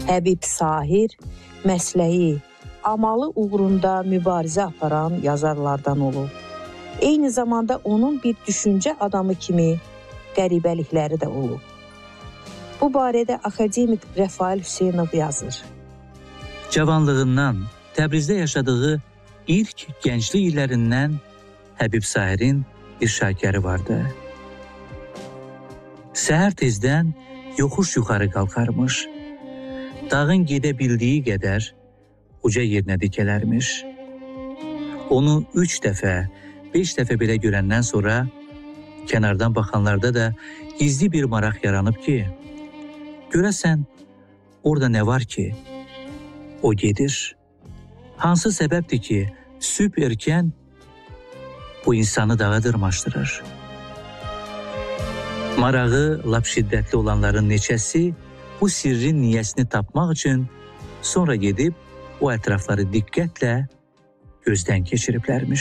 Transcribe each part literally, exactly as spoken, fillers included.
Həbib Sahir məsləyi, amalı uğrunda mübarizə aparan yazarlardan olub. Eyni zamanda onun bir düşüncə adamı kimi qəribəlikləri də olub. Bu barədə akademik Rəfail Hüseynov yazır. Cavanlığından, Təbrizdə yaşadığı ilk gənclik illərindən Həbib Sahirin bir şakəri vardı. Səhər tezdən yoxuş yuxarı qalxarmış. Dağın gedə bildiyi qədər uca yerinə dikələrmiş. Onu üç dəfə, beş dəfə belə görəndən sonra kənardan baxanlarda da gizli bir maraq yaranıb ki, görəsən orada nə var ki, o gedir. Hansı səbəbdir ki, sübh erkən bu insanı dağa dırmaşdırır? Marağı lap şiddətli olanların neçəsi bu sirrin niyəsini tapmaq üçün sonra gedib o ətrafları diqqətlə gözdən keçiriblərmiş.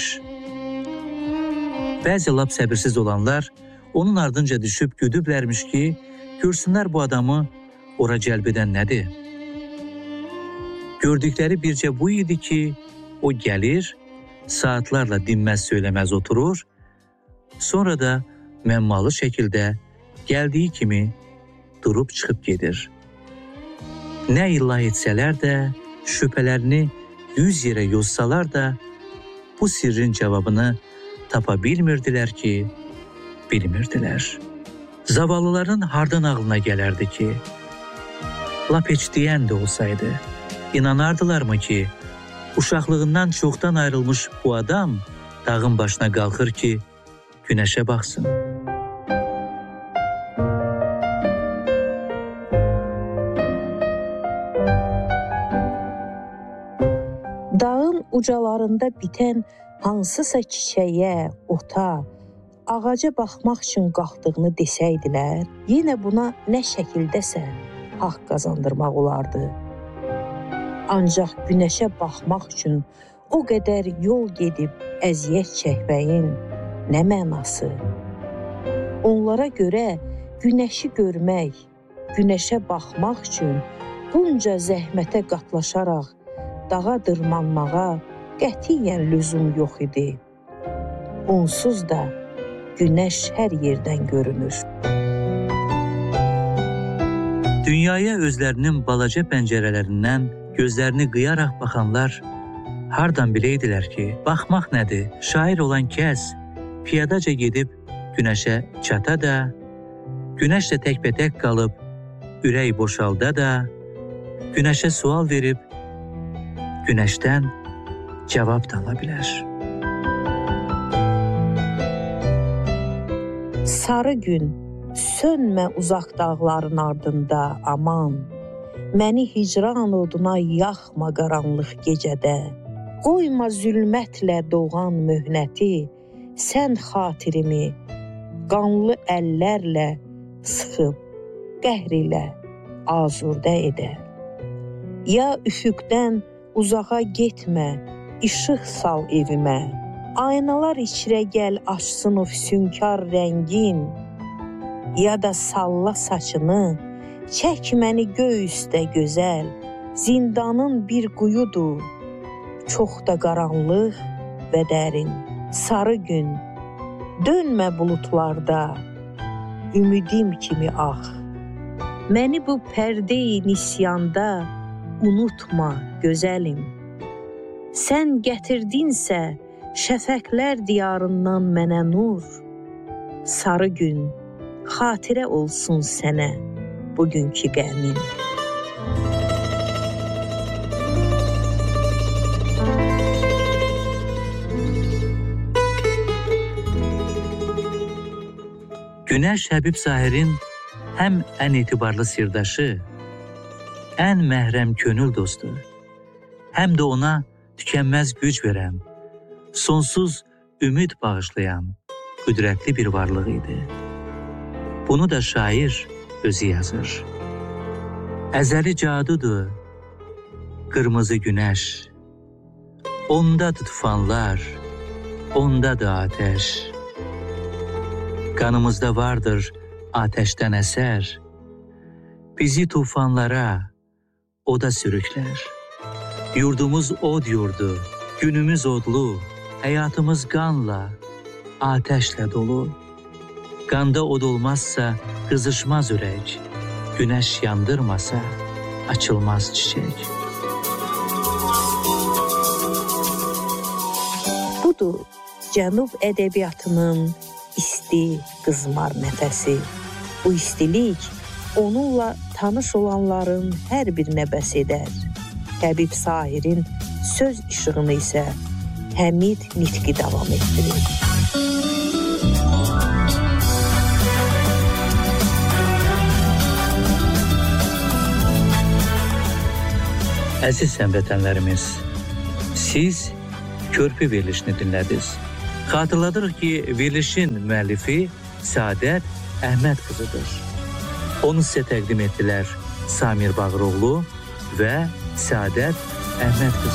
Bəzi lap səbirsiz olanlar onun ardınca düşüb güdüblərmiş ki, görsünlər bu adamı ora cəlb edən nədir? Gördükləri bircə bu idi ki, o gəlir, saatlarla dinməz söyləməz oturur, sonra da məmmalı şəkildə gəldiyi kimi durub çıxıb gedir. Nə illah etsələr də, şübhələrini yüz yerə yozsalar da, bu sirrin cavabını tapa bilmirdilər ki, bilmirdilər. Zavallıların hardan ağlına gələrdi ki, lap heç deyən də olsaydı, inanardılarmı ki, uşaqlığından çoxdan ayrılmış bu adam dağın başına qalxır ki, günəşə baxsın. Dağın ucalarında bitən hansısa çiçəyə, ota, ağaca baxmaq üçün qalxdığını desəydilər, yenə buna nə şəkildəsə haqq qazandırmaq olardı. Ancaq günəşə baxmaq üçün o qədər yol gedib əziyyət çəkməyin nə mənası? Onlara görə günəşi görmək, günəşə baxmaq üçün bunca zəhmətə qatlaşaraq dağa dırmanmağa qətiyyən lüzum yox idi. Onsuz da günəş hər yerdən görünür. Dünyaya özlərinin balaca pəncərələrindən gözlərini qıyaraq baxanlar hardan biləydilər ki, baxmaq nədir? Şair olan kəs piyadaca gedib günəşə çata da, günəşlə təkbətək qalıb ürək boşalda da, günəşə sual verib günəşdən cavab da ala bilər. Sarı gün, sönmə uzaq dağların ardında aman, məni hicran oduna yaxma qaranlıq gecədə, qoyma zülmətlə doğan möhnəti, sən xatirimi qanlı əllərlə sıxıb, qəhr ilə azurdə edə. Ya üfüqdən uzağa getmə, işıq sal evimə, aynalar içrə gəl açsın o füsunkar rəngin, ya da salla saçını, çək məni göy üstə gözəl, zindanın bir quyudur, çox da qaranlıq və dərin. Sarı gün, dönmə bulutlarda, ümidim kimi ax, məni bu pərdə-i nisyanda unutma gözəlim. Sən gətirdinsə şəfəqlər diyarından mənə nur, sarı gün, xatirə olsun sənə bugünkü qəmin. Günəş Həbib Sahirin həm ən etibarlı sirdaşı, ən məhrəm könül dostu, həm də ona tükənməz güc verən, sonsuz ümid bağışlayan qüdrətli bir varlıq idi. Bunu da şair özü yazır. Əzəli cadudur, qırmızı günəş, ondadır tufanlar, ondadır atəş. Qanımızda vardır atəşdən əsər, bizi tufanlara, oda sürükler. Yurdumuz od yurdu, günümüz odlu, hayatımız qanla, ateşle dolu. Qanda od olmazsa qızışmaz ürək, güneş yandırmasa açılmaz çiçek. Budur Cənub ədəbiyyatının isti, qızmar nəfəsi. Bu istilik onunla tanış olanların hər birinə bəs edər. Həbib Sahirin söz işığını isə Həmid Nitqi davam etdirir. Əziz həmvətənlərimiz, siz Körpü verilişini dinlədiniz. Xatırladırıq ki, verilişin müəllifi Səadət Əhməd qızıdır. Onu sizə təqdim etdilər Samir Bağıroğlu və Səadət Əhməd qızı.